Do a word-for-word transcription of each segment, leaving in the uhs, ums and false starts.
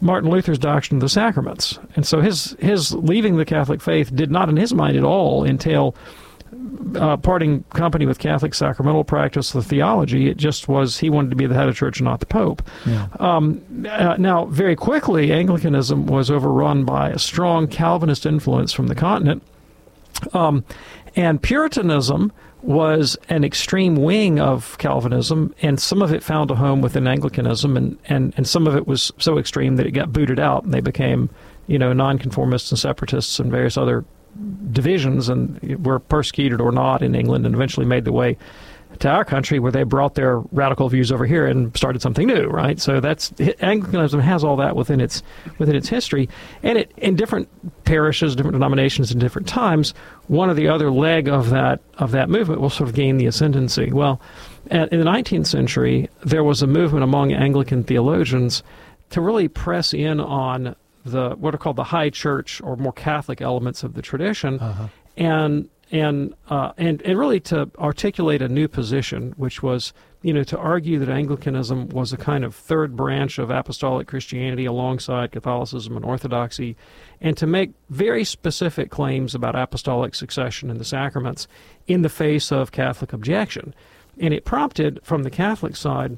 Martin Luther's doctrine of the sacraments. And so his his leaving the Catholic faith did not, in his mind at all, entail uh, parting company with Catholic sacramental practice, the theology. It just was he wanted to be the head of the church and not the Pope. Yeah. Um, uh, now, very quickly, Anglicanism was overrun by a strong Calvinist influence from the continent. Um, and Puritanism was an extreme wing of Calvinism, and some of it found a home within Anglicanism, and, and, and some of it was so extreme that it got booted out, and they became, you know, nonconformists and separatists and various other divisions, and were persecuted or not in England, and eventually made the way to our country, where they brought their radical views over here and started something new, right? So that's Anglicanism has all that within its within its history, and it in different parishes, different denominations, in different times, one or the other leg of that of that movement will sort of gain the ascendancy. Well, at, in the nineteenth century, there was a movement among Anglican theologians to really press in on the what are called the high church or more Catholic elements of the tradition, Uh-huh. and and uh, and and really to articulate a new position, which was, you know, to argue that Anglicanism was a kind of third branch of apostolic Christianity alongside Catholicism and Orthodoxy, and to make very specific claims about apostolic succession in the sacraments in the face of Catholic objection. And it prompted, from the Catholic side,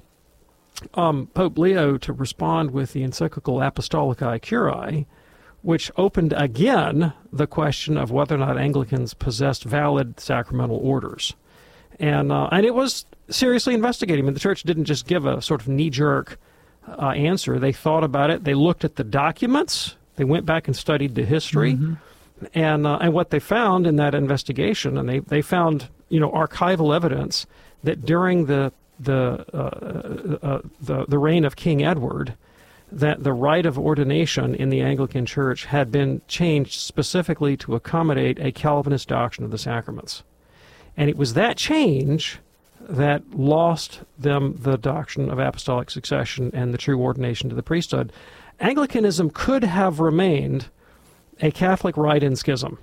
um, Pope Leo to respond with the encyclical Apostolicae Curiae, which opened again the question of whether or not Anglicans possessed valid sacramental orders. And uh, and it was seriously investigating. I mean, the church didn't just give a sort of knee-jerk uh, answer. They thought about it. They looked at the documents. They went back and studied the history. Mm-hmm. And uh, and what they found in that investigation, and they, they found, you know, archival evidence that during the the uh, uh, the, the reign of King Edward, that the rite of ordination in the Anglican Church had been changed specifically to accommodate a Calvinist doctrine of the sacraments. And it was that change that lost them the doctrine of apostolic succession and the true ordination to the priesthood. Anglicanism could have remained a Catholic rite in schism,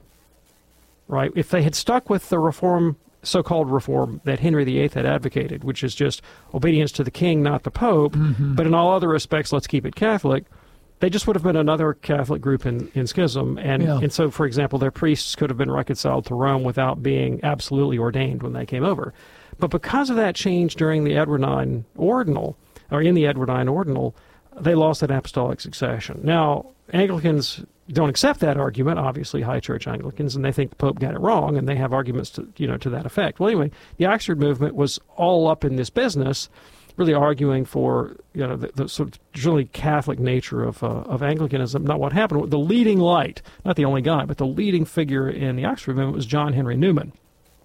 right? If they had stuck with the reform, so-called reform that Henry the Eighth had advocated, which is just obedience to the king, not the Pope, Mm-hmm. but in all other respects, let's keep it Catholic, they just would have been another Catholic group in, in schism. And, Yeah. and so, for example, their priests could have been reconciled to Rome without being absolutely ordained when they came over. But because of that change during the Edwardine Ordinal, or in the Edwardine Ordinal, they lost that apostolic succession. Now, Anglicans don't accept that argument, obviously high church Anglicans, and they think the Pope got it wrong, and they have arguments to, you know, to that effect. Well, anyway, the Oxford movement was all up in this business, really arguing for, you know, the, the sort of really Catholic nature of uh, of Anglicanism. Now, what happened, the leading light, not the only guy, but the leading figure in the Oxford movement was John Henry Newman.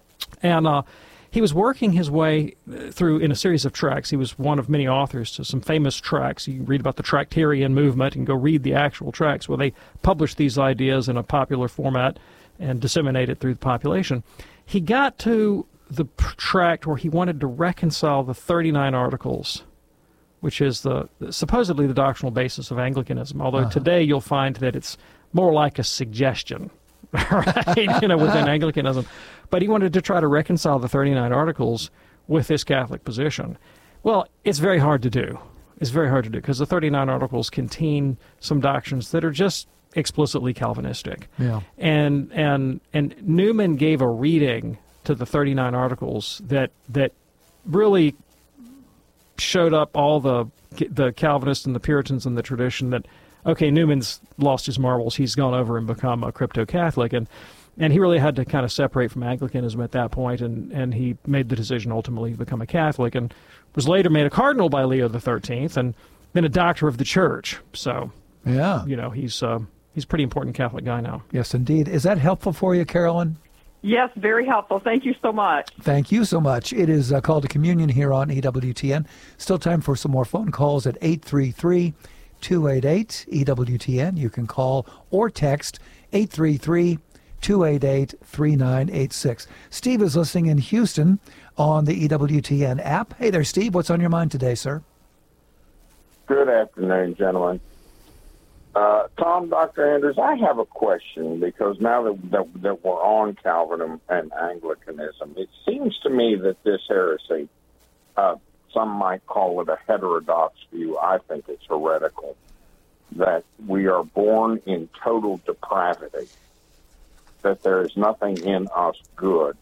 And uh, he was working his way through in a series of tracts. He was one of many authors to some famous tracts. You can read about the Tractarian movement and go read the actual tracts where they published these ideas in a popular format and disseminate it through the population. He got to the tract where he wanted to reconcile the thirty-nine Articles, which is the supposedly the doctrinal basis of Anglicanism, although uh-huh. today you'll find that it's more like a suggestion, right, you know, within Anglicanism. But he wanted to try to reconcile the thirty-nine Articles with this Catholic position. Well, it's very hard to do. It's very hard to do because the thirty-nine Articles contain some doctrines that are just explicitly Calvinistic. Yeah. And and and Newman gave a reading to the thirty-nine Articles that that really showed up all the the Calvinists and the Puritans in the tradition that, okay, Newman's lost his marbles. He's gone over and become a crypto-Catholic. And And he really had to kind of separate from Anglicanism at that point, and, and he made the decision ultimately to become a Catholic, and was later made a cardinal by Leo the thirteenth, and then a doctor of the church. So, yeah, you know, he's uh, he's a pretty important Catholic guy now. Yes, indeed. Is that helpful for you, Carolyn? Yes, very helpful. Thank you so much. Thank you so much. It is a call to communion here on E W T N. Still time for some more phone calls at eight three three, two eight eight, E W T N. You can call or text eight three three, two eight eight, three nine eight six. Steve is listening in Houston on the E W T N app. Hey there, Steve. What's on your mind today, sir? Good afternoon, gentlemen. Uh, Tom, Doctor Anders, I have a question because now that, that, that we're on Calvinism and Anglicanism, it seems to me that this heresy, uh, some might call it a heterodox view. I think it's heretical. that we are born in total depravity, that there is nothing in us good,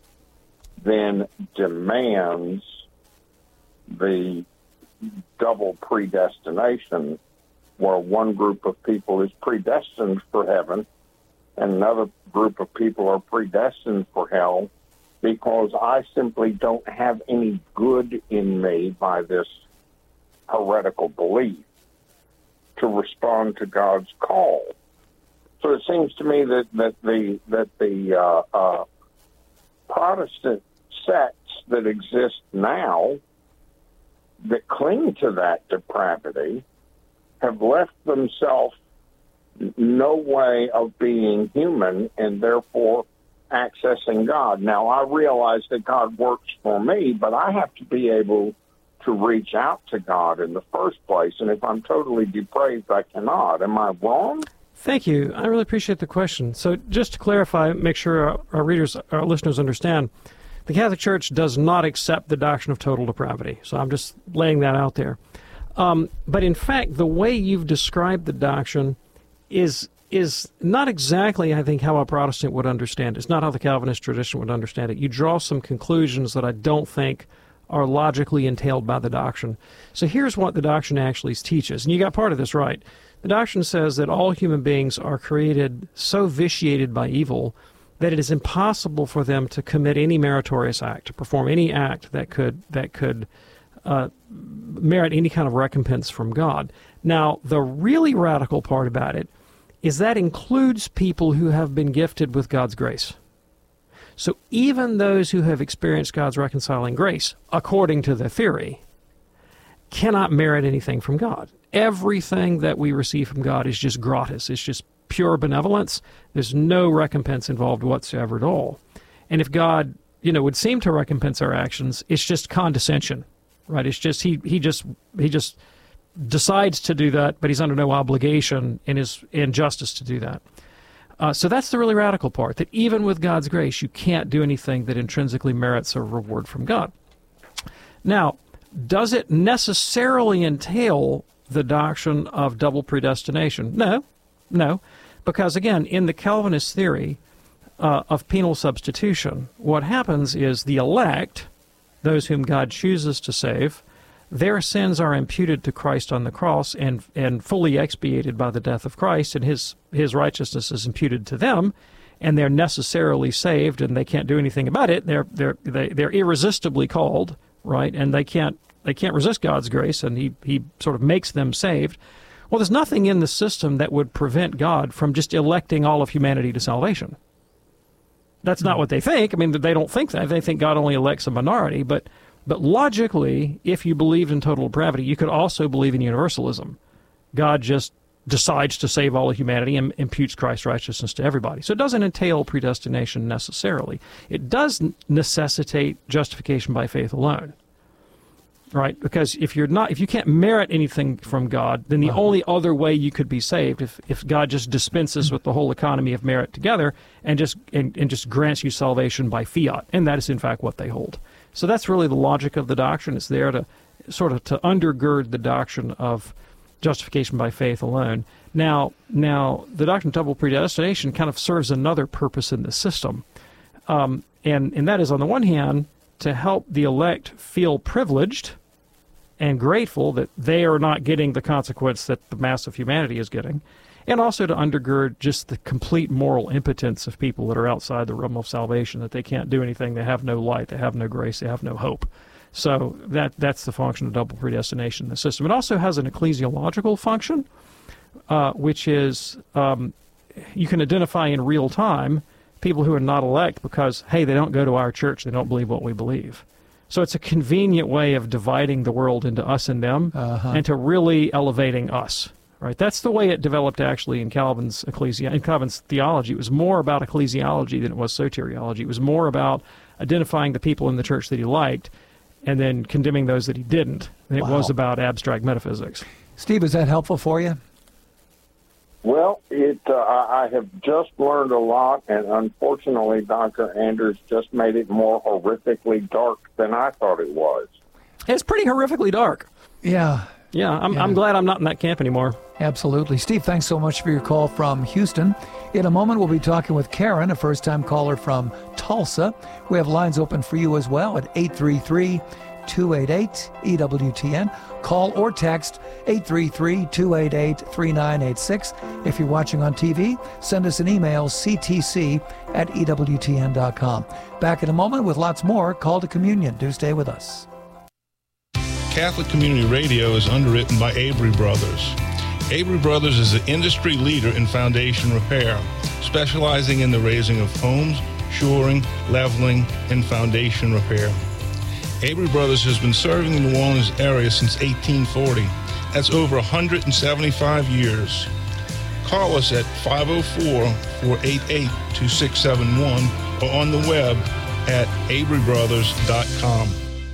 then demands the double predestination, where one group of people is predestined for heaven and another group of people are predestined for hell, because I simply don't have any good in me by this heretical belief to respond to God's call. So it seems to me that, that the that the uh, uh, Protestant sects that exist now that cling to that depravity have left themselves no way of being human and therefore accessing God. Now, I realize that God works for me, but I have to be able to reach out to God in the first place. And if I'm totally depraved, I cannot. Am I wrong? Thank you. I really appreciate the question. So just to clarify, make sure our, our readers, our listeners understand, the Catholic Church does not accept the doctrine of total depravity. So I'm just laying that out there. Um, but in fact, the way you've described the doctrine is is not exactly, I think, how a Protestant would understand it. It's not how the Calvinist tradition would understand it. You draw some conclusions that I don't think are logically entailed by the doctrine. So here's what the doctrine actually teaches. And you got part of this right. The doctrine says that all human beings are created so vitiated by evil that it is impossible for them to commit any meritorious act, to perform any act that could that could uh, merit any kind of recompense from God. Now, the really radical part about it is that includes people who have been gifted with God's grace. So even those who have experienced God's reconciling grace, according to the theory, cannot merit anything from God. Everything that we receive from God is just gratis. It's just pure benevolence. There's no recompense involved whatsoever at all. And if God, you know, would seem to recompense our actions, it's just condescension, right? It's just he he just he just decides to do that, but he's under no obligation in his injustice to do that. Uh, so that's the really radical part, that even with God's grace, you can't do anything that intrinsically merits a reward from God. Now, does it necessarily entail the doctrine of double predestination? No, no, because again, in the Calvinist theory uh, of penal substitution, what happens is the elect, those whom God chooses to save, their sins are imputed to Christ on the cross and and fully expiated by the death of Christ, and his his righteousness is imputed to them, and they're necessarily saved, and they can't do anything about it. They're they're they, they're irresistibly called, right? And they can't they can't resist God's grace, and he he sort of makes them saved. Well, there's nothing in the system that would prevent God from just electing all of humanity to salvation. That's not what they think. I mean, they don't think that. They think God only elects a minority, but But logically, if you believed in total depravity, you could also believe in universalism. God just decides to save all of humanity and imputes Christ's righteousness to everybody. So it doesn't entail predestination necessarily. It does necessitate justification by faith alone, right? Because if you're not, if you can't merit anything from God, then the uh-huh. only other way you could be saved, if, if God just dispenses with the whole economy of merit together and just and, and just grants you salvation by fiat, and that is in fact what they hold. So that's really the logic of the doctrine. It's there to sort of to undergird the doctrine of justification by faith alone. Now, now the doctrine of double predestination kind of serves another purpose in the system, um, and and that is, on the one hand, to help the elect feel privileged and grateful that they are not getting the consequence that the mass of humanity is getting, and also to undergird just the complete moral impotence of people that are outside the realm of salvation, that they can't do anything, they have no light, they have no grace, they have no hope. So that that's the function of double predestination in the system. It also has an ecclesiological function, uh, which is um, you can identify in real time people who are not elect because, hey, they don't go to our church, they don't believe what we believe. So it's a convenient way of dividing the world into us and them, uh-huh. and to really elevating us. Right, that's the way it developed actually in Calvin's ecclesi- in Calvin's theology. It was more about ecclesiology than it was soteriology. It was more about identifying the people in the church that he liked and then condemning those that he didn't than wow. it was about abstract metaphysics. Steve, is that helpful for you? Well, it. Uh, I have just learned a lot, and unfortunately, Doctor Anders just made it more horrifically dark than I thought it was. It's pretty horrifically dark. Yeah. Yeah, I'm, Yeah. I'm glad I'm not in that camp anymore. Absolutely. Steve, thanks so much for your call from Houston. In a moment, we'll be talking with Karen, a first-time caller from Tulsa. We have lines open for you as well at eight three three, two eight eight, E W T N. Call or text eight three three, two eight eight, three nine eight six. If you're watching on T V, send us an email, c t c at e w t n dot com. Back in a moment with lots more. Call to Communion. Do stay with us. Catholic Community Radio is underwritten by Avery Brothers. Avery Brothers is an industry leader in foundation repair, specializing in the raising of homes, shoring, leveling, and foundation repair. Avery Brothers has been serving the New Orleans area since eighteen forty. That's over one hundred seventy-five years. Call us at five oh four, four eight eight, two six seven one or on the web at avery brothers dot com.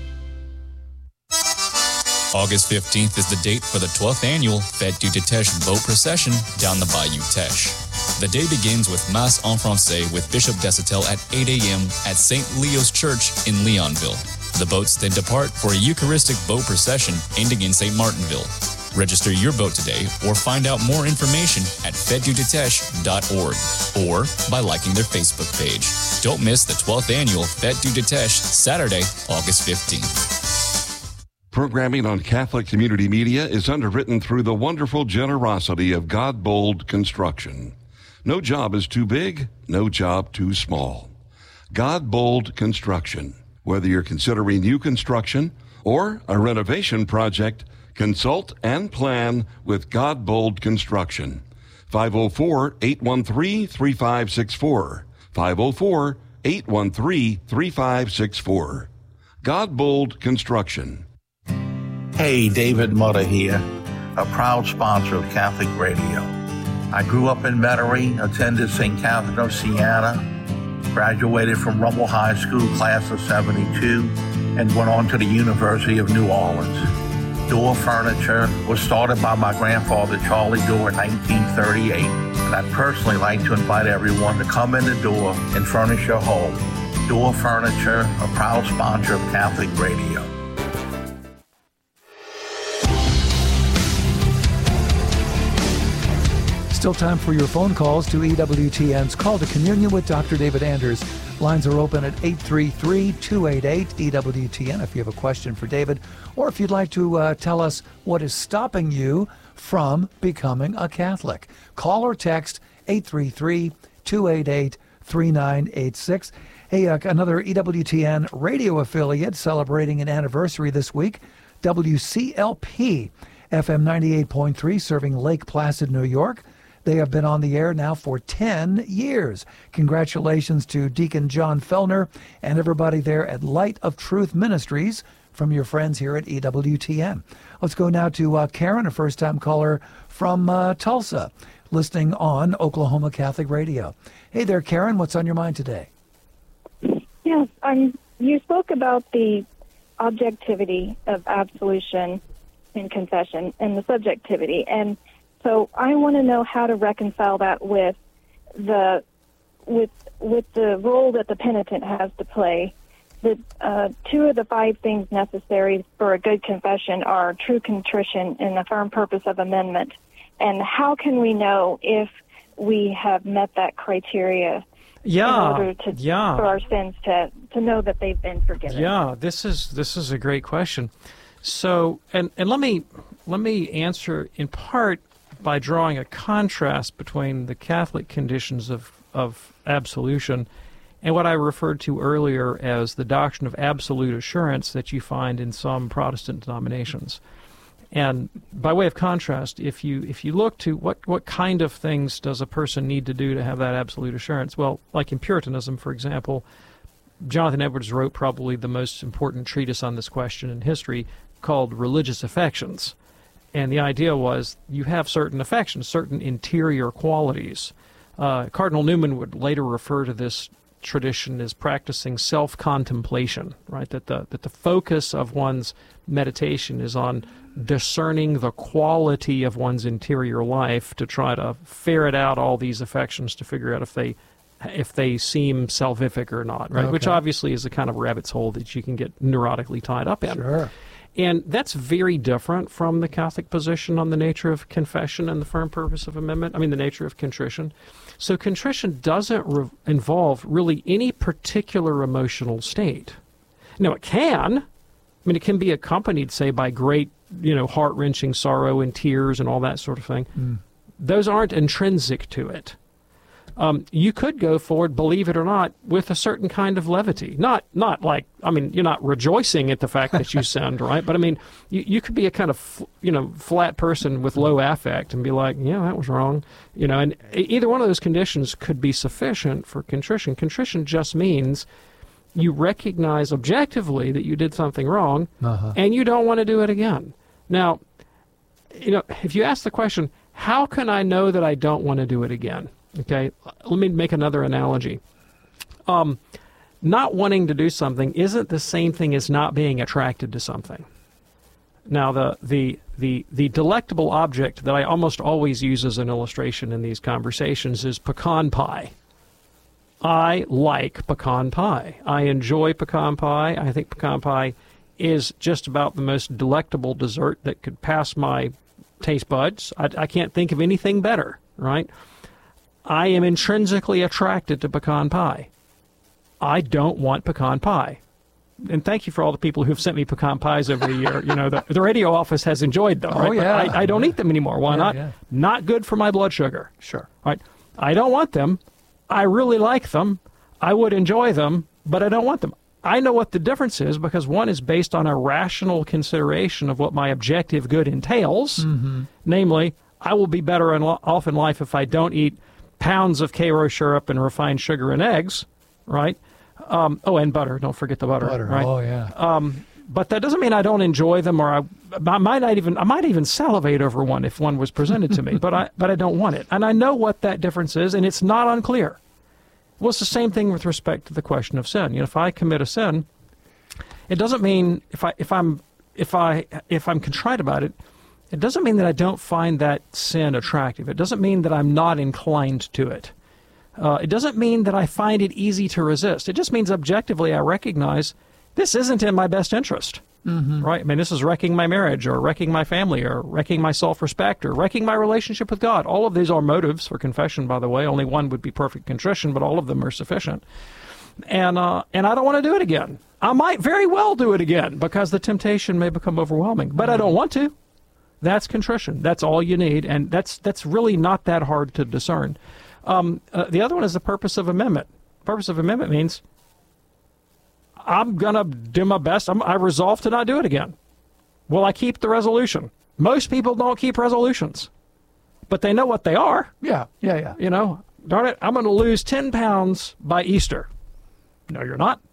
August fifteenth is the date for the twelfth annual Fête du Teche boat procession down the Bayou Teche. The day begins with Mass en Francais with Bishop Desitel at eight a.m. at Saint Leo's Church in Leonville. The boats then depart for a Eucharistic boat procession ending in Saint Martinville. Register your boat today or find out more information at fete du teche dot org or by liking their Facebook page. Don't miss the twelfth annual Fête du Teche, Saturday, August fifteenth. Programming on Catholic Community Media is underwritten through the wonderful generosity of Godbold Construction. No job is too big, no job too small. Godbold Construction. Whether you're considering new construction or a renovation project, consult and plan with Godbold Construction. five oh four, eight one three, three five six four. five oh four, eight one three, three five six four. Godbold Construction. Hey, David Mutter here, a proud sponsor of Catholic Radio. I grew up in Metairie, attended Saint Catherine of Siena, graduated from Rummel High School class of seventy-two, and went on to the University of New Orleans. Door Furniture was started by my grandfather, Charlie Door, in nineteen thirty-eight, and I'd personally like to invite everyone to come in the door and furnish your home. Door Furniture, a proud sponsor of Catholic Radio. Still time for your phone calls to E W T N's Call to Communion with Doctor David Anders. Lines are open at eight three three, two eight eight, E W T N if you have a question for David, or if you'd like to uh, tell us what is stopping you from becoming a Catholic. Call or text eight three three, two eight eight, three nine eight six. Hey, uh, another E W T N radio affiliate celebrating an anniversary this week, W C L P, F M ninety-eight point three, serving Lake Placid, New York. They have been on the air now for ten years. Congratulations to Deacon John Fellner and everybody there at Light of Truth Ministries from your friends here at E W T N. Let's go now to uh, Karen, a first-time caller from uh, Tulsa, listening on Oklahoma Catholic Radio. Hey there, Karen. What's on your mind today? Yes, um, you spoke about the objectivity of absolution in confession and the subjectivity, and so I want to know how to reconcile that with the with with the role that the penitent has to play. The uh, two of the five things necessary for a good confession are true contrition and the firm purpose of amendment. And how can we know if we have met that criteria Yeah, in order to yeah. for our sins to to know that they've been forgiven? Yeah, this is this is a great question. So, and and let me let me answer in part by drawing a contrast between the Catholic conditions of, of absolution and what I referred to earlier as the doctrine of absolute assurance that you find in some Protestant denominations. And by way of contrast, if you if you look to what, what kind of things does a person need to do to have that absolute assurance, well, like in Puritanism, for example, Jonathan Edwards wrote probably the most important treatise on this question in history called Religious Affections. And the idea was you have certain affections, certain interior qualities. Uh, Cardinal Newman would later refer to this tradition as practicing self-contemplation, right? That the that the focus of one's meditation is on discerning the quality of one's interior life to try to ferret out all these affections to figure out if they if they seem salvific or not, right? Okay. Which obviously is a kind of rabbit's hole that you can get neurotically tied up in. Sure. And that's very different from the Catholic position on the nature of confession and the firm purpose of amendment. I mean, the nature of contrition. So contrition doesn't re- involve really any particular emotional state. Now, it can. I mean, it can be accompanied, say, by great, you know, heart-wrenching sorrow and tears and all that sort of thing. Mm. Those aren't intrinsic to it. Um, you could go forward, believe it or not, with a certain kind of levity. Not not like, I mean, you're not rejoicing at the fact that you sinned, right? But I mean, you, you could be a kind of, you know, flat person with low affect and be like, yeah, that was wrong. You know, and either one of those conditions could be sufficient for contrition. Contrition just means you recognize objectively that you did something wrong, uh-huh. and you don't want to do it again. Now, you know, if you ask the question, how can I know that I don't want to do it again? Okay, let me make another analogy. Um, not wanting to do something isn't the same thing as not being attracted to something. Now, the, the, the, the delectable object that I almost always use as an illustration in these conversations is pecan pie. I like pecan pie. I enjoy pecan pie. I think pecan pie is just about the most delectable dessert that could pass my taste buds. I, I can't think of anything better, right? I am intrinsically attracted to pecan pie. I don't want pecan pie. And thank you for all the people who've sent me pecan pies over the year. You know, the, the radio office has enjoyed them, right? Oh, yeah. But I, I don't eat them anymore. Why yeah, not? Yeah. Not good for my blood sugar. Sure. Right? I don't want them. I really like them. I would enjoy them, but I don't want them. I know what the difference is because one is based on a rational consideration of what my objective good entails. Mm-hmm. Namely, I will be better in, off in life if I don't eat pounds of Karo syrup and refined sugar and eggs, right? Um, oh, and butter. Don't forget the butter. Butter. Right? Oh, yeah. Um, but that doesn't mean I don't enjoy them, or I, I might not even I might even salivate over one if one was presented to me. but I but I don't want it, and I know what that difference is, and it's not unclear. Well, it's the same thing with respect to the question of sin. You know, if I commit a sin, it doesn't mean if I if I'm if I if I'm contrite about it. It doesn't mean that I don't find that sin attractive. It doesn't mean that I'm not inclined to it. Uh, it doesn't mean that I find it easy to resist. It just means objectively I recognize this isn't in my best interest. Mm-hmm. Right? I mean, this is wrecking my marriage or wrecking my family or wrecking my self-respect or wrecking my relationship with God. All of these are motives for confession, by the way. Only one would be perfect contrition, but all of them are sufficient. And, uh, and I don't want to do it again. I might very well do it again because the temptation may become overwhelming, but I don't want to. That's contrition. That's all you need, and that's that's really not that hard to discern. Um, uh, the other one is the purpose of amendment. Purpose of amendment means I'm going to do my best. I'm, I resolve to not do it again. Will I keep the resolution? Most people don't keep resolutions, but they know what they are. Yeah, yeah, yeah. You know, darn it, I'm going to lose ten pounds by Easter. No, you're not.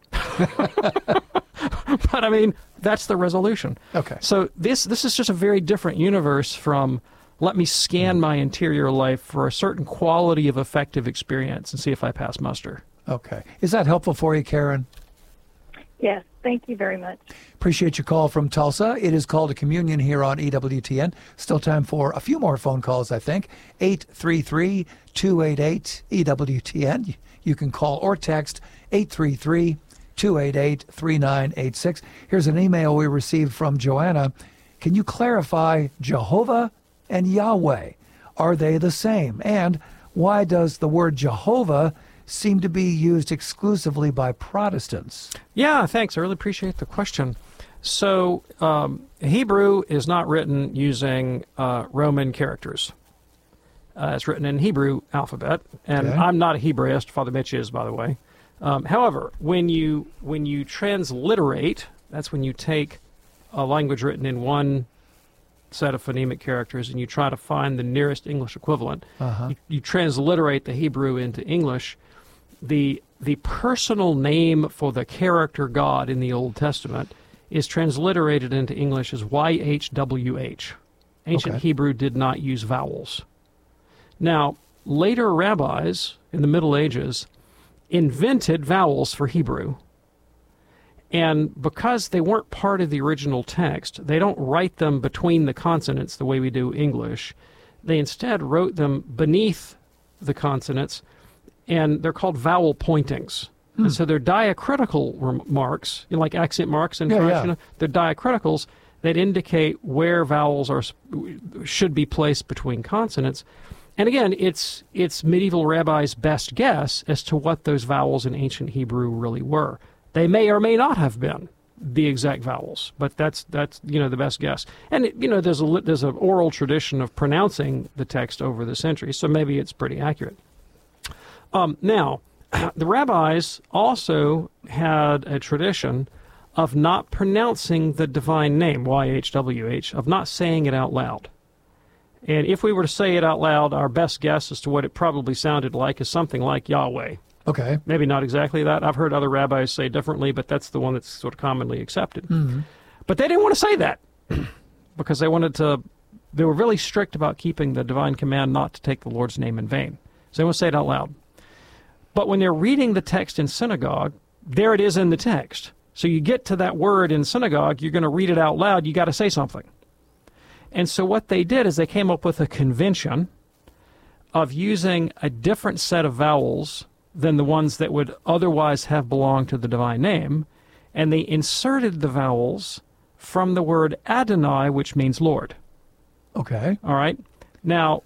But I mean, that's the resolution. Okay. So this this is just a very different universe from let me scan my interior life for a certain quality of effective experience and see if I pass muster. Okay. Is that helpful for you, Karen? Yes. Thank you very much. Appreciate your call from Tulsa. It is called a communion here on E W T N. Still time for a few more phone calls, I think. eight three three, two eight eight, E W T N. You can call or text eight three three, two eight eight, three nine eight six. Here's an email we received from Joanna. Can you clarify Jehovah and Yahweh? Are they the same? And why does the word Jehovah seem to be used exclusively by Protestants? Yeah, thanks. I really appreciate the question. So um, Hebrew is not written using uh, Roman characters. Uh, it's written in Hebrew alphabet, and Okay. I'm not a Hebraist. Father Mitch is, by the way. Um, however, when you when you transliterate, that's when you take a language written in one set of phonemic characters and you try to find the nearest English equivalent. Uh-huh. You, you transliterate the Hebrew into English. The the personal name for the character God in the Old Testament is transliterated into English as Y H W H. Ancient Okay. Hebrew did not use vowels. Now, later rabbis in the Middle Ages invented vowels for Hebrew. And because they weren't part of the original text, they don't write them between the consonants the way we do English. They instead wrote them beneath the consonants, and they're called vowel pointings. And so they're diacritical rem- marks, you know, like accent marks in Yeah, French. yeah. You know, they're diacriticals. that indicate where vowels are should be placed between consonants. And again, it's it's medieval rabbis' best guess as to what those vowels in ancient Hebrew really were. They may or may not have been the exact vowels, but that's that's you know the best guess. And you know there's a there's an oral tradition of pronouncing the text over the centuries, so maybe it's pretty accurate. Um, now, the rabbis also had a tradition of not pronouncing the divine name, Y H W H, of not saying it out loud. And if we were to say it out loud, our best guess as to what it probably sounded like is something like Yahweh. Okay. Maybe not exactly that. I've heard other rabbis say differently, but that's the one that's sort of commonly accepted. Mm-hmm. But they didn't want to say that because they wanted to, they were really strict about keeping the divine command not to take the Lord's name in vain. So they want to say it out loud. But when they're reading the text in synagogue, there it is in the text. So you get to that word in synagogue, you're going to read it out loud, you got to say something. And so what they did is they came up with a convention of using a different set of vowels than the ones that would otherwise have belonged to the divine name, and they inserted the vowels from the word Adonai, which means Lord. Okay. All right. Now,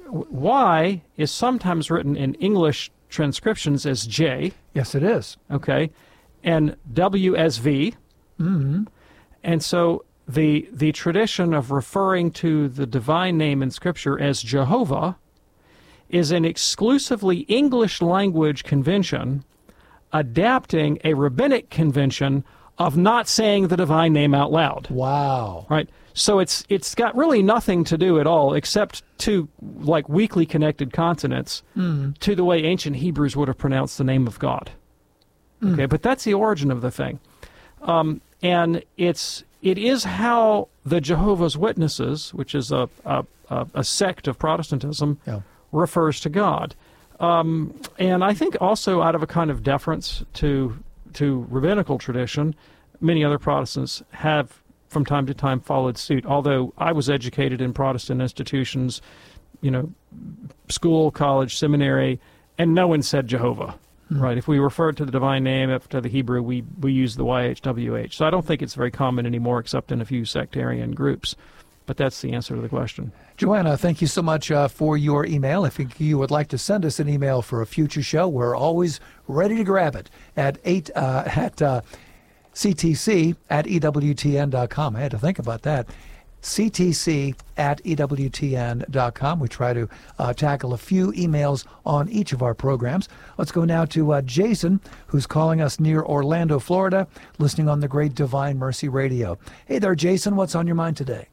Y is sometimes written in English transcriptions as J. Yes, it is. Okay. And W as V. Mm-hmm. And so the the tradition of referring to the divine name in Scripture as Jehovah is an exclusively English language convention adapting a rabbinic convention of not saying the divine name out loud. Wow. Right? So it's it's got really nothing to do at all except two like weakly connected consonants mm. to the way ancient Hebrews would have pronounced the name of God. Mm. Okay, but that's the origin of the thing. Um, and it's it is how the Jehovah's Witnesses, which is a a, a, a sect of Protestantism, yeah. refers to God. Um, and I think also out of a kind of deference to to rabbinical tradition, many other Protestants have from time to time followed suit, although I was educated in Protestant institutions, you know, school, college, seminary, and no one said Jehovah. Right. If we refer to the divine name after the Hebrew, we, we use the Y H W H. So I don't think it's very common anymore except in a few sectarian groups. But that's the answer to the question. Joanna, thank you so much uh, for your email. If you would like to send us an email for a future show, we're always ready to grab it at eight uh, at uh, C T C at E W T N dot com. I had to think about that. C T C at E W T N dot com. We try to uh, tackle a few emails on each of our programs. Let's go now to uh, Jason, who's calling us near Orlando, Florida, listening on the Great Divine Mercy Radio. Hey there, Jason. What's on your mind today?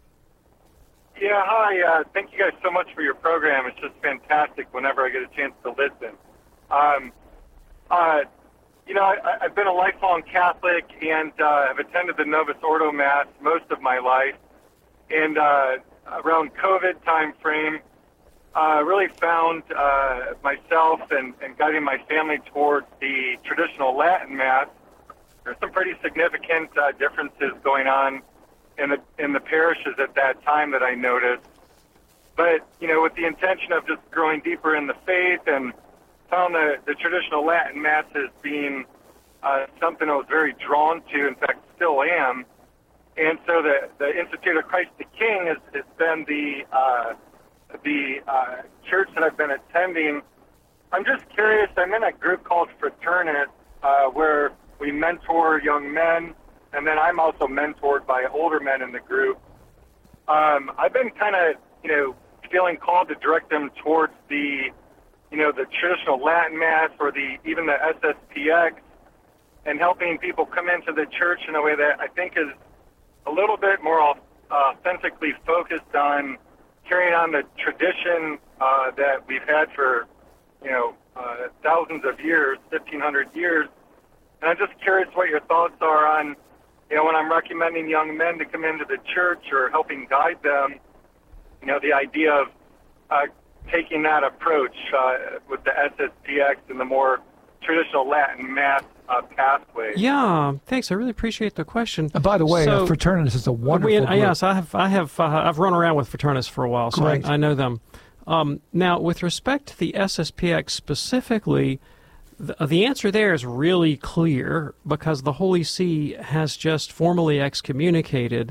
Yeah, hi. Uh, thank you guys so much for your program. It's just fantastic whenever I get a chance to listen. Um, uh, you know, I, I've been a lifelong Catholic and uh, have attended the Novus Ordo Mass most of my life. And uh, around COVID time frame, uh, really found uh, myself and, and guiding my family towards the traditional Latin Mass. There's some pretty significant uh, differences going on in the in the parishes at that time that I noticed. But, you know, with the intention of just growing deeper in the faith and found the, the traditional Latin Mass as being uh, something I was very drawn to, in fact, still am. And so the, the Institute of Christ the King has, has been the uh, the uh, church that I've been attending. I'm just curious, I'm in a group called Fraternus, uh, where we mentor young men, and then I'm also mentored by older men in the group. Um, I've been kind of, you know, feeling called to direct them towards the, you know, the traditional Latin Mass or the even the S S P X, and helping people come into the church in a way that I think is a little bit more uh, authentically focused on carrying on the tradition uh, that we've had for, you know, uh, thousands of years, fifteen hundred years. And I'm just curious what your thoughts are on, you know, when I'm recommending young men to come into the church or helping guide them, you know, the idea of uh, taking that approach uh, with the S S P X and the more traditional Latin Mass uh, pathway. Yeah, thanks. I really appreciate the question. And by the way, so, uh, Fraternus is a wonderful we, group. Yes, I have. I have. Uh, I've run around with Fraternus for a while, so I, Great. I know them. Um, now, with respect to the S S P X specifically, the, the answer there is really clear because the Holy See has just formally excommunicated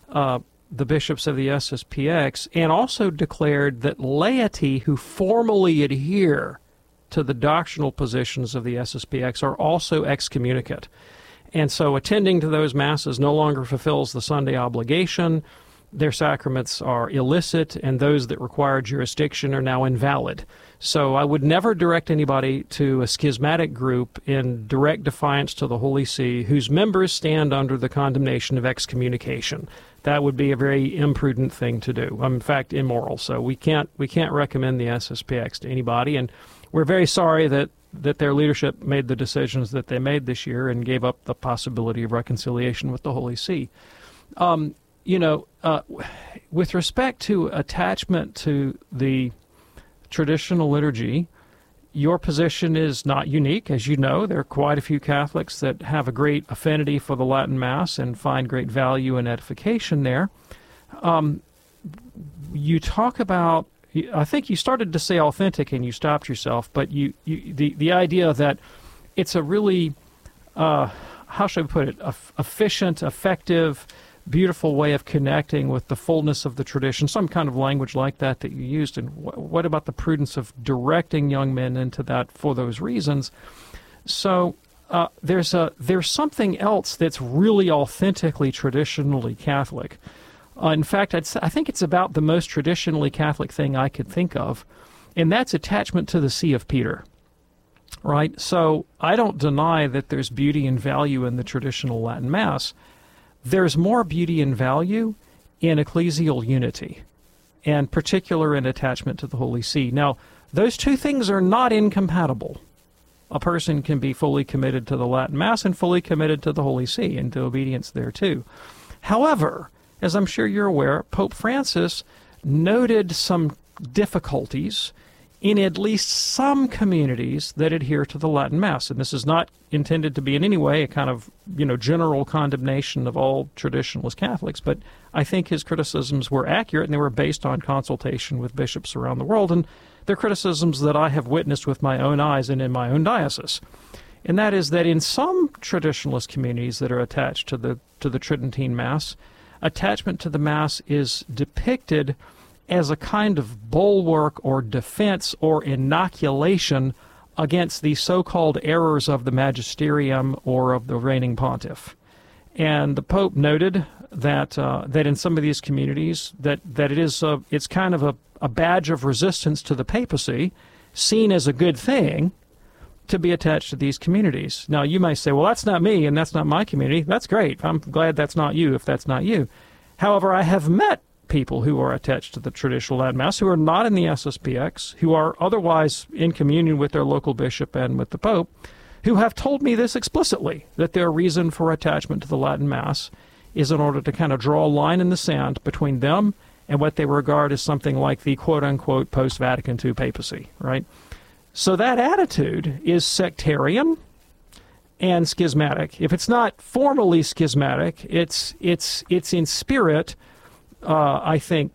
uh, the bishops of the S S P X, and also declared that laity who formally adhere to the doctrinal positions of the S S P X are also excommunicate. And so attending to those masses no longer fulfills the Sunday obligation. Their sacraments are illicit, and those that require jurisdiction are now invalid. So I would never direct anybody to a schismatic group in direct defiance to the Holy See whose members stand under the condemnation of excommunication. That would be a very imprudent thing to do. In fact, immoral. So we can't we can't recommend the S S P X to anybody, and we're very sorry that that their leadership made the decisions that they made this year and gave up the possibility of reconciliation with the Holy See. Um, you know, uh, with respect to attachment to the traditional liturgy, your position is not unique. As you know, there are quite a few Catholics that have a great affinity for the Latin Mass and find great value and edification there. Um, you talk about, I think you started to say authentic and you stopped yourself, but you, you the, the idea that it's a really, uh, how should I put it, a, efficient, effective, beautiful way of connecting with the fullness of the tradition, some kind of language like that that you used. And wh- what about the prudence of directing young men into that for those reasons? So uh, there's a there's something else that's really authentically traditionally Catholic. Uh, in fact, I'd, I think it's about the most traditionally Catholic thing I could think of, and that's attachment to the See of Peter. Right? So I don't deny that there's beauty and value in the traditional Latin Mass. There's more beauty and value in ecclesial unity, and particular in attachment to the Holy See. Now, those two things are not incompatible. A person can be fully committed to the Latin Mass and fully committed to the Holy See and to obedience there too. However, as I'm sure you're aware, Pope Francis noted some difficulties in at least some communities that adhere to the Latin Mass. And this is not intended to be in any way a kind of, you know, general condemnation of all traditionalist Catholics, but I think his criticisms were accurate, and they were based on consultation with bishops around the world, and they're criticisms that I have witnessed with my own eyes and in my own diocese. And that is that in some traditionalist communities that are attached to the to the Tridentine Mass, attachment to the Mass is depicted as a kind of bulwark or defense or inoculation against the so-called errors of the magisterium or of the reigning pontiff. And the Pope noted that uh, that in some of these communities that, that it is a, it's kind of a, a badge of resistance to the papacy, seen as a good thing, to be attached to these communities. Now, you may say, well, that's not me and that's not my community. That's great. I'm glad that's not you if that's not you. However, I have met people who are attached to the traditional Latin Mass who are not in the S S P X, who are otherwise in communion with their local bishop and with the Pope, who have told me this explicitly, that their reason for attachment to the Latin Mass is in order to kind of draw a line in the sand between them and what they regard as something like the quote-unquote post-Vatican two papacy, right? So that attitude is sectarian and schismatic. If it's not formally schismatic, it's it's it's in spirit, uh, I think,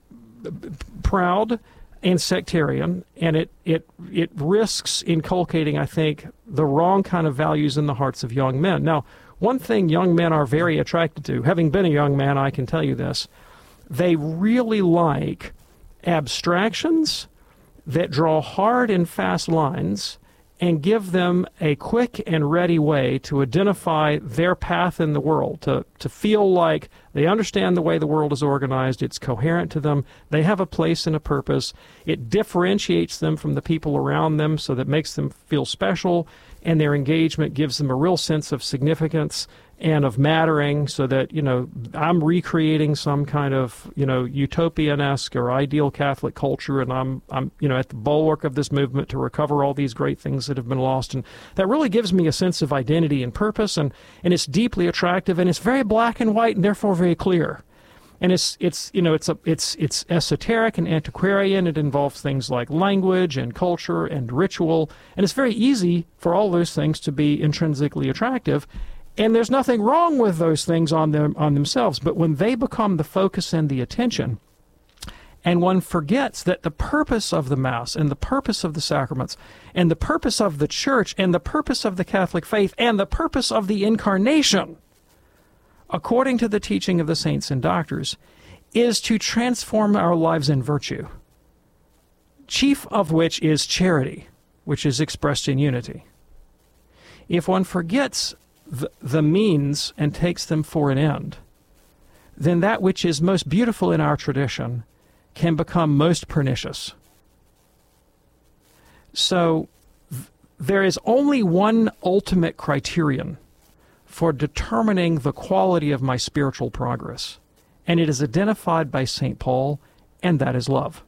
proud and sectarian, and it, it it risks inculcating, I think, the wrong kind of values in the hearts of young men. Now, one thing young men are very attracted to, having been a young man, I can tell you this, they really like abstractions that draw hard and fast lines and give them a quick and ready way to identify their path in the world, to, to feel like they understand the way the world is organized, it's coherent to them, they have a place and a purpose, it differentiates them from the people around them so that makes them feel special, and their engagement gives them a real sense of significance and of mattering, so that, you know, I'm recreating some kind of, you know, utopian-esque or ideal Catholic culture, and I'm, I'm, you know, at the bulwark of this movement to recover all these great things that have been lost. And that really gives me a sense of identity and purpose, and, and it's deeply attractive, and it's very black and white, and therefore very clear. And it's, it's you know, it's, a, it's, it's esoteric and antiquarian. It involves things like language and culture and ritual, and it's very easy for all those things to be intrinsically attractive. And there's nothing wrong with those things on them on themselves, but when they become the focus and the attention, and one forgets that the purpose of the Mass and the purpose of the sacraments and the purpose of the Church and the purpose of the Catholic faith and the purpose of the Incarnation according to the teaching of the saints and doctors, is to transform our lives in virtue, chief of which is charity, which is expressed in unity. If one forgets the, the means and takes them for an end, then that which is most beautiful in our tradition can become most pernicious. So th- there is only one ultimate criterion for determining the quality of my spiritual progress, and it is identified by Saint Paul, and that is love.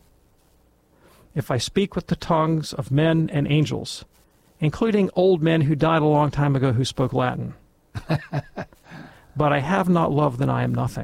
If I speak with the tongues of men and angels, including old men who died a long time ago who spoke Latin, but I have not love, then I am nothing.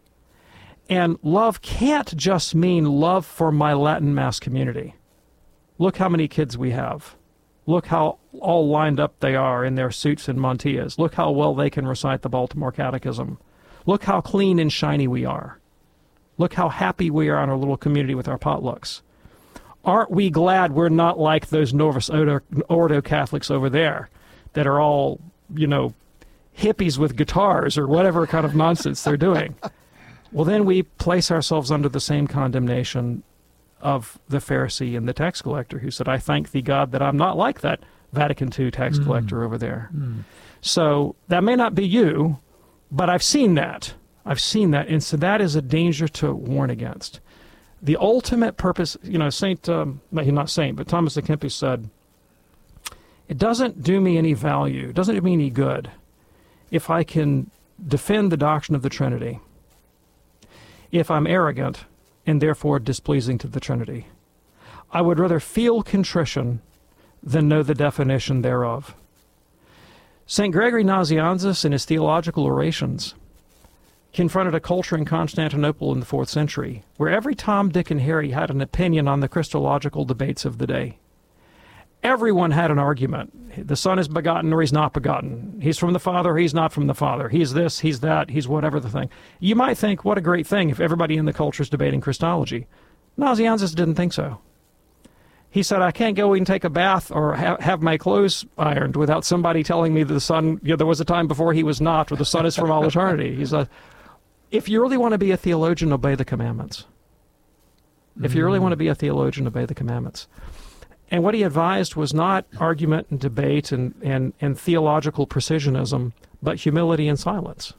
And love can't just mean love for my Latin Mass community. Look how many kids we have. Look how all lined up they are in their suits and mantillas. Look how well they can recite the Baltimore Catechism. Look how clean and shiny we are. Look how happy we are in our little community with our potlucks. Aren't we glad we're not like those Novus Ordo, Ordo Catholics over there that are all, you know, hippies with guitars or whatever kind of nonsense they're doing? Well, then we place ourselves under the same condemnation of the Pharisee and the tax collector who said, I thank thee, God, that I'm not like that Vatican two tax mm. collector over there. Mm. So that may not be you, but I've seen that. I've seen that. And so that is a danger to warn against. The ultimate purpose, you know, Saint, um, not Saint, but Thomas à Kempis said, it doesn't do me any value, it doesn't do me any good if I can defend the doctrine of the Trinity, if I'm arrogant and therefore displeasing to the Trinity. I would rather feel contrition than know the definition thereof. Saint Gregory Nazianzus, in his theological orations, confronted a culture in Constantinople in the fourth century where every Tom, Dick, and Harry had an opinion on the Christological debates of the day. Everyone had an argument. The Son is begotten or he's not begotten. He's from the Father, he's not from the Father. He's this, he's that, he's whatever the thing. You might think, what a great thing if everybody in the culture is debating Christology. Nazianzus didn't think so. He said, I can't go and take a bath or ha- have my clothes ironed without somebody telling me that the Son, you know, there was a time before he was not, or the Son is from all eternity. He said, if you really want to be a theologian, obey the commandments. If you really want to be a theologian, obey the commandments. And what he advised was not argument and debate and, and, and theological precisionism, but humility and silence.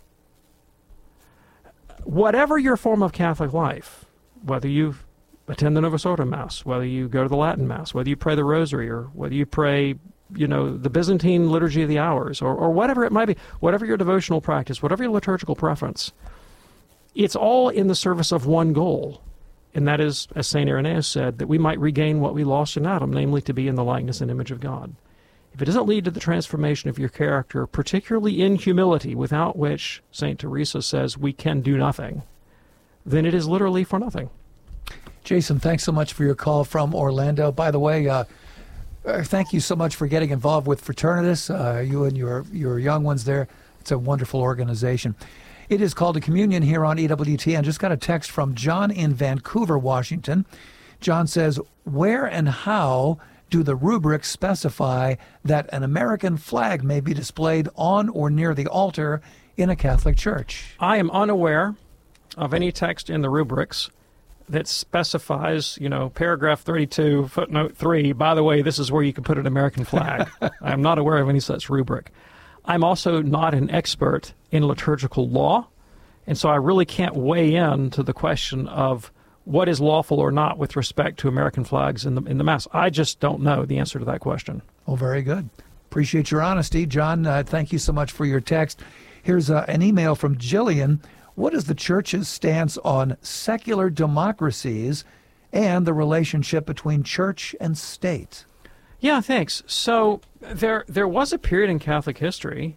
Whatever your form of Catholic life, whether you attend the Novus Ordo Mass, whether you go to the Latin Mass, whether you pray the Rosary, or whether you pray, you know, the Byzantine Liturgy of the Hours, or, or whatever it might be, whatever your devotional practice, whatever your liturgical preference, it's all in the service of one goal. And that is, as Saint Irenaeus said, that we might regain what we lost in Adam, namely to be in the likeness and image of God. If it doesn't lead to the transformation of your character, particularly in humility, without which Saint Teresa says we can do nothing, then it is literally for nothing. Jason, thanks so much for your call from Orlando. By the way, uh, uh, thank you so much for getting involved with Fraternitas, uh, you and your, your young ones there. It's a wonderful organization. It is called a communion here on E W T N. Just got a text from John in Vancouver, Washington. John says, where and how do the rubrics specify that an American flag may be displayed on or near the altar in a Catholic church? I am unaware of any text in the rubrics that specifies, you know, paragraph thirty-two, footnote three, by the way, this is where you can put an American flag. I am not aware of any such rubric. I'm also not an expert in liturgical law, and so I really can't weigh in to the question of what is lawful or not with respect to American flags in the in the Mass. I just don't know the answer to that question. Oh, very good. Appreciate your honesty. John, uh, thank you so much for your text. Here's uh, an email from Jillian. What is the Church's stance on secular democracies and the relationship between church and state? Yeah, thanks. So there there was a period in Catholic history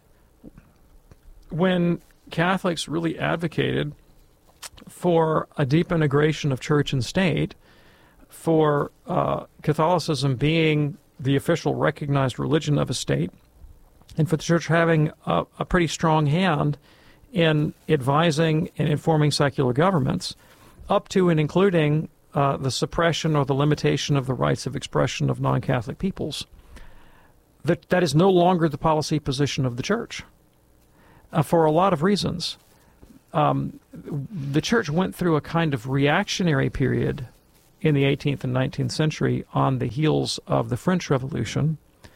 when Catholics really advocated for a deep integration of church and state, for uh, Catholicism being the official recognized religion of a state, and for the church having a, a pretty strong hand in advising and informing secular governments, up to and including uh, the suppression or the limitation of the rights of expression of non-Catholic peoples. That, that is no longer the policy position of the Church. uh, for a lot of reasons. Um, the church went through a kind of reactionary period in the eighteenth and nineteenth century on the heels of the French Revolution.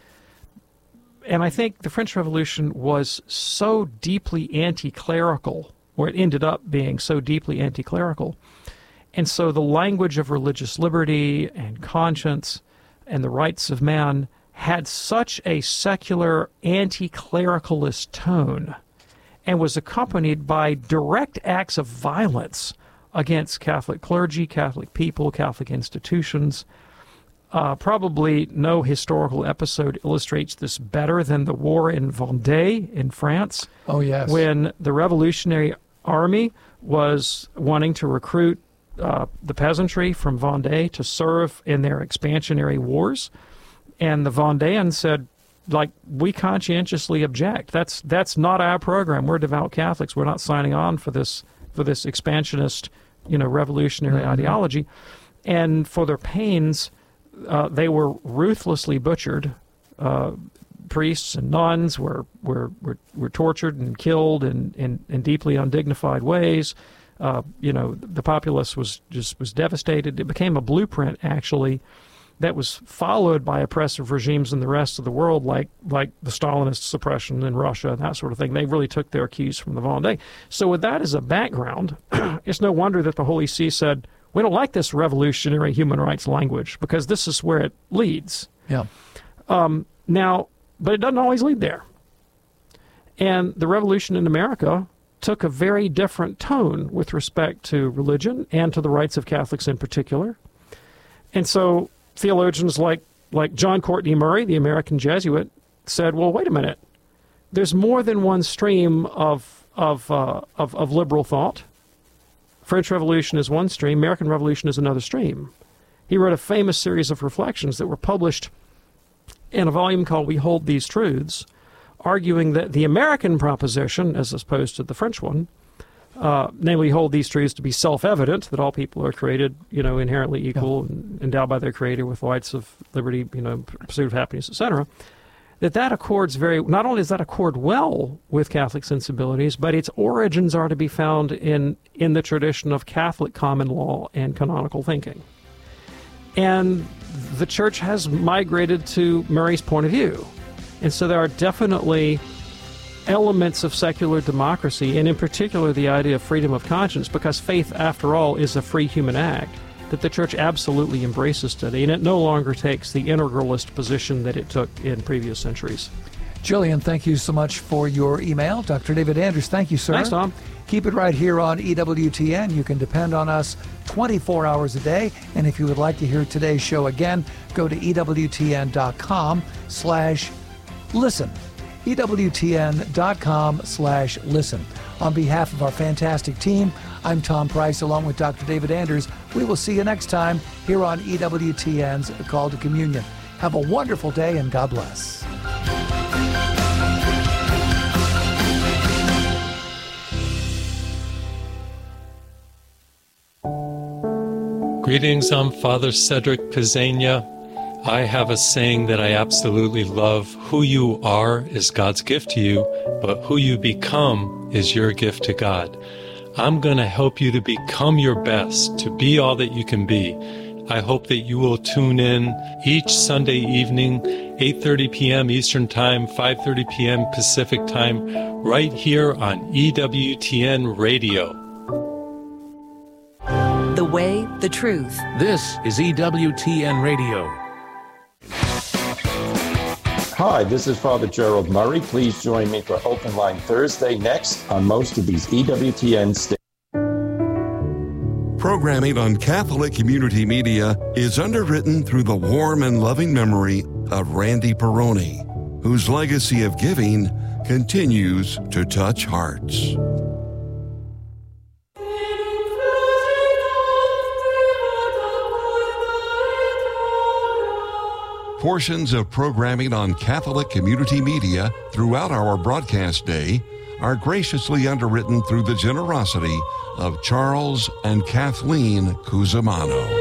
And I think the French Revolution was so deeply anti-clerical, or it ended up being so deeply anti-clerical. And so the language of religious liberty and conscience and the rights of man had such a secular anti-clericalist tone and was accompanied by direct acts of violence against Catholic clergy, Catholic people, Catholic institutions. Uh, probably no historical episode illustrates this better than the war in Vendée in France. Oh, yes. When the Revolutionary Army was wanting to recruit uh, the peasantry from Vendée to serve in their expansionary wars. And the Vendéans said, like, we conscientiously object. That's that's not our program. We're devout Catholics. We're not signing on for this for this expansionist, you know, revolutionary mm-hmm. ideology. And for their pains, uh, they were ruthlessly butchered. Uh, priests and nuns were were were, were tortured and killed in, in, in deeply undignified ways. Uh, you know, the populace was just was devastated. It became a blueprint, actually, that was followed by oppressive regimes in the rest of the world, like like the Stalinist suppression in Russia and that sort of thing. They really took their cues from the Vendée. So with that as a background, it's no wonder that the Holy See said, we don't like this revolutionary human rights language because this is where it leads. Yeah. Um, now, but it doesn't always lead there. And the revolution in America took a very different tone with respect to religion and to the rights of Catholics in particular. And so theologians like, like John Courtney Murray, the American Jesuit, said, well, wait a minute. There's more than one stream of, of, uh, of, of liberal thought. French Revolution is one stream. American Revolution is another stream. He wrote a famous series of reflections that were published in a volume called We Hold These Truths, arguing that the American proposition, as opposed to the French one, Uh, namely, hold these truths to be self-evident, that all people are created, you know, inherently equal, yeah. and endowed by their Creator with rights of liberty, you know, pursuit of happiness, et cetera. That that accords very, not only does that accord well with Catholic sensibilities, but its origins are to be found in, in the tradition of Catholic common law and canonical thinking. And the Church has migrated to Murray's point of view. And so there are definitely elements of secular democracy, and in particular the idea of freedom of conscience, because faith, after all, is a free human act, that the Church absolutely embraces today, and it no longer takes the integralist position that it took in previous centuries. Jillian, thank you so much for your email. Doctor David Anders, thank you, sir. Thanks, Tom. Keep it right here on E W T N. You can depend on us twenty-four hours a day, and if you would like to hear today's show again, go to E W T N dot com slash listen. E W T N dot com slash listen. On behalf of our fantastic team, I'm Tom Price along with Doctor David Anders. We will see you next time here on E W T N's Call to Communion. Have a wonderful day and God bless. Greetings, I'm Father Cedric Pizzania. I have a saying that I absolutely love. Who you are is God's gift to you, but who you become is your gift to God. I'm going to help you to become your best, to be all that you can be. I hope that you will tune in each Sunday evening, eight thirty p.m. Eastern Time, five thirty p.m. Pacific Time, right here on E W T N Radio. The way, the truth. This is E W T N Radio. Hi, this is Father Gerald Murray. Please join me for Open Line Thursday next on most of these E W T N stations. Programming on Catholic Community Media is underwritten through the warm and loving memory of Randy Peroni, whose legacy of giving continues to touch hearts. Portions of programming on Catholic Community Media throughout our broadcast day are graciously underwritten through the generosity of Charles and Kathleen Cusimano.